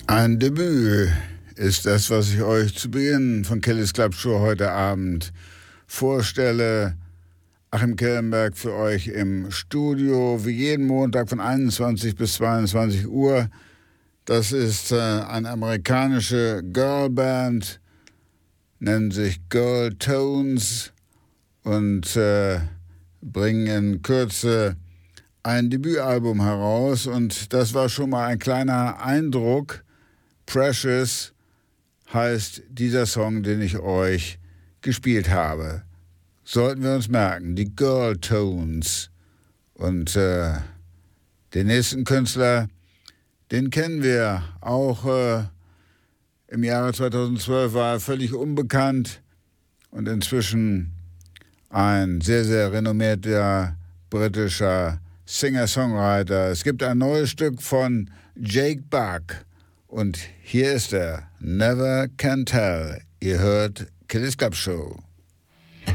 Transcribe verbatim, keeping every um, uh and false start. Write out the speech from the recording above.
Ein Debüt ist das, was ich euch zu Beginn von Kellys Club Show heute Abend vorstelle. Achim Kellenberg für euch im Studio, wie jeden Montag von einundzwanzig bis zweiundzwanzig Uhr. Das ist äh, eine amerikanische Girlband, nennen sich Girl Tones und äh, bringen in Kürze ein Debütalbum heraus. Und das war schon mal ein kleiner Eindruck. Precious heißt dieser Song, den ich euch gespielt habe. Sollten wir uns merken, die Girl Tones. Und äh, den nächsten Künstler, den kennen wir auch. Äh, Im Jahre zweitausendzwölf war er völlig unbekannt und inzwischen ein sehr, sehr renommierter britischer Singer-Songwriter. Es gibt ein neues Stück von Jake Buck und hier ist er, Never Can Tell. Ihr hört Kellys Club Show.